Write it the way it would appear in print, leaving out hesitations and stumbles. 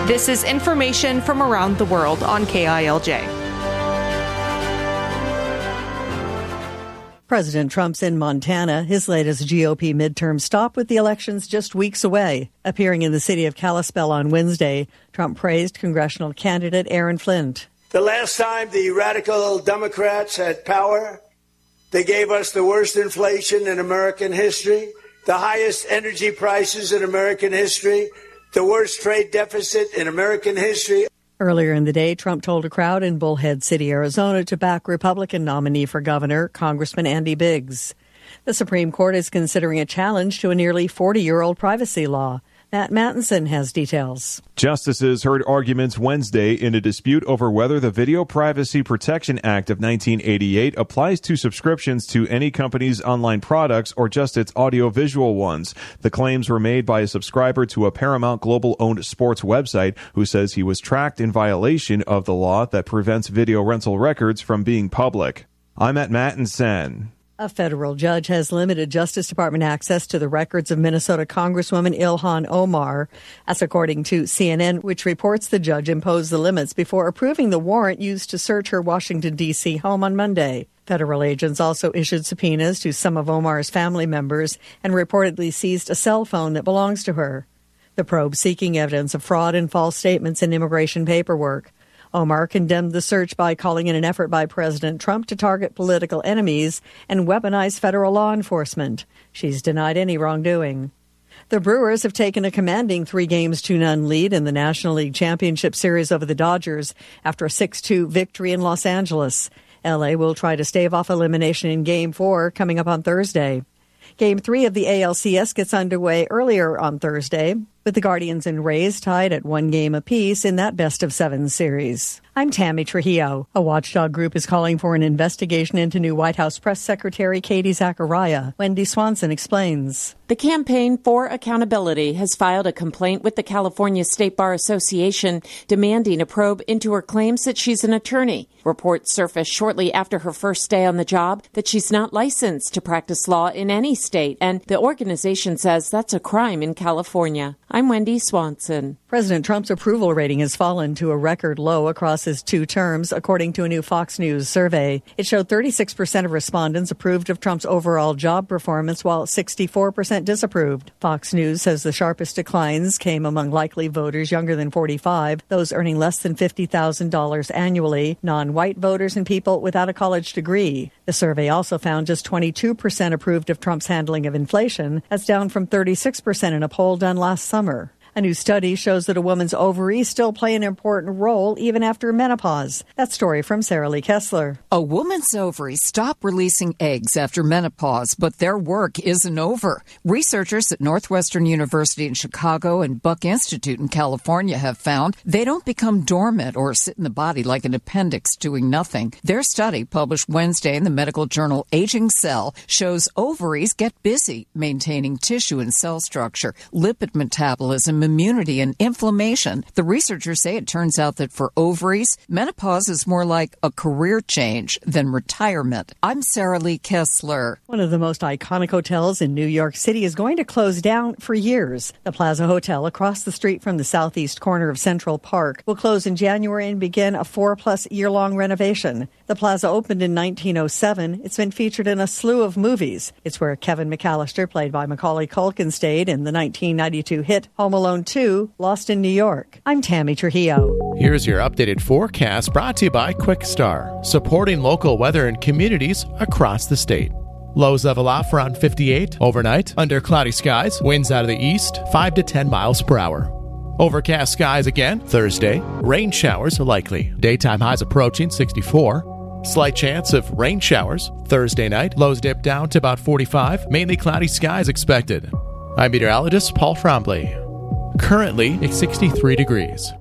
This is information from around the world on KILJ. President Trump's in Montana, his latest GOP midterm stop with the elections just weeks away. Appearing in the city of Kalispell on Wednesday, Trump praised congressional candidate Aaron Flint. The last time the radical Democrats had power, they gave us the worst inflation in American history, the highest energy prices in American history, the worst trade deficit in American history. Earlier in the day, Trump told a crowd in Bullhead City, Arizona, to back Republican nominee for governor, Congressman Andy Biggs. The Supreme Court is considering a challenge to a nearly 40-year-old privacy law. Matt Mattinson has details. Justices heard arguments Wednesday in a dispute over whether the Video Privacy Protection Act of 1988 applies to subscriptions to any company's online products or just its audiovisual ones. The claims were made by a subscriber to a Paramount Global-owned sports website who says he was tracked in violation of the law that prevents video rental records from being public. I'm at Mattinson. A federal judge has limited Justice Department access to the records of Minnesota Congresswoman Ilhan Omar. That's according to CNN, which reports the judge imposed the limits before approving the warrant used to search her Washington, D.C. home on Monday. Federal agents also issued subpoenas to some of Omar's family members and reportedly seized a cell phone that belongs to her. The probe seeking evidence of fraud and false statements in immigration paperwork. Omar condemned the search by calling it an effort by President Trump to target political enemies and weaponize federal law enforcement. She's denied any wrongdoing. The Brewers have taken a commanding 3-0 lead in the National League Championship Series over the Dodgers after a 6-2 victory in Los Angeles. L.A. will try to stave off elimination in Game 4 coming up on Thursday. Game 3 of the ALCS gets underway earlier on Thursday, with the Guardians and Rays tied at 1 game apiece in that best-of-7 series. I'm Tammy Trujillo. A watchdog group is calling for an investigation into new White House Press Secretary Katie Zachariah. Wendy Swanson explains. The Campaign for Accountability has filed a complaint with the California State Bar Association demanding a probe into her claims that she's an attorney. Reports surfaced shortly after her first day on the job that she's not licensed to practice law in any state, and the organization says that's a crime in California. I'm Wendy Swanson. President Trump's approval rating has fallen to a record low across his 2 terms, according to a new Fox News survey. It showed 36% of respondents approved of Trump's overall job performance, while 64% disapproved. Fox News says the sharpest declines came among likely voters younger than 45, those earning less than $50,000 annually, non-white voters, and people without a college degree. The survey also found just 22% approved of Trump's handling of inflation. That's down from 36% in a poll done last summer. A new study shows that a woman's ovaries still play an important role even after menopause. That story from Sarah Lee Kessler. A woman's ovaries stop releasing eggs after menopause, but their work isn't over. Researchers at Northwestern University in Chicago and Buck Institute in California have found they don't become dormant or sit in the body like an appendix doing nothing. Their study, published Wednesday in the medical journal Aging Cell, shows ovaries get busy maintaining tissue and cell structure, lipid metabolism, immunity, and inflammation. The researchers say it turns out that for ovaries, menopause is more like a career change than retirement. I'm Sarah Lee Kessler. One of the most iconic hotels in New York City is going to close down for years. The Plaza Hotel, across the street from the southeast corner of Central Park, will close in January and begin a 4+ year-long renovation. The Plaza opened in 1907. It's been featured in a slew of movies. It's where Kevin McAllister, played by Macaulay Culkin, stayed in the 1992 hit Home Alone 2, Lost in New York. I'm Tammy Trujillo. Here's your updated forecast brought to you by Quickstar, supporting local weather in communities across the state. Lows level off around 58 overnight. Under cloudy skies, winds out of the east, 5 to 10 miles per hour. Overcast skies again Thursday. Rain showers likely. Daytime highs approaching 64. Slight chance of rain showers Thursday night. Lows dip down to about 45. Mainly cloudy skies expected. I'm meteorologist Paul Trombley. Currently, it's 63 degrees.